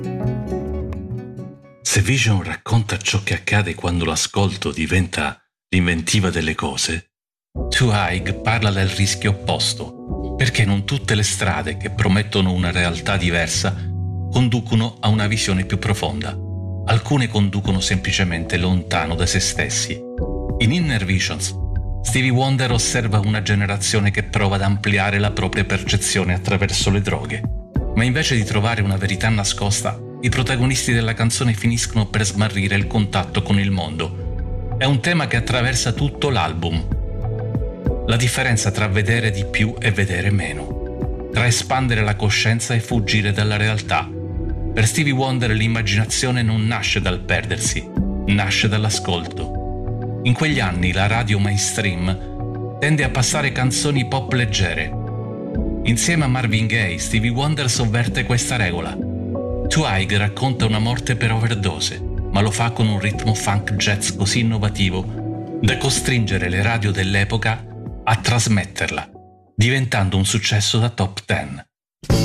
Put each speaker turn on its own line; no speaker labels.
Se Vision racconta ciò che accade quando l'ascolto diventa l'inventiva delle cose, Zweig parla del rischio opposto, perché non tutte le strade che promettono una realtà diversa conducono a una visione più profonda. Alcune conducono semplicemente lontano da se stessi. In Inner Visions, Stevie Wonder osserva una generazione che prova ad ampliare la propria percezione attraverso le droghe, ma invece di trovare una verità nascosta, i protagonisti della canzone finiscono per smarrire il contatto con il mondo. È un tema che attraversa tutto l'album. La differenza tra vedere di più e vedere meno, tra espandere la coscienza e fuggire dalla realtà. Per Stevie Wonder l'immaginazione non nasce dal perdersi, nasce dall'ascolto. In quegli anni la radio mainstream tende a passare canzoni pop leggere. Insieme a Marvin Gaye, Stevie Wonder sovverte questa regola. Zweig racconta una morte per overdose, ma lo fa con un ritmo funk jazz così innovativo da costringere le radio dell'epoca a trasmetterla, diventando un successo da top 10.